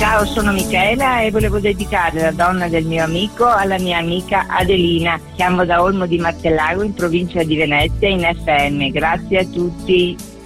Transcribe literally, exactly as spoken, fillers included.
Ciao, sono Michela e volevo dedicare La donna del mio amico alla mia amica Adelina. Chiamo da Olmo di Martellago in provincia di Venezia in F M. Grazie a tutti.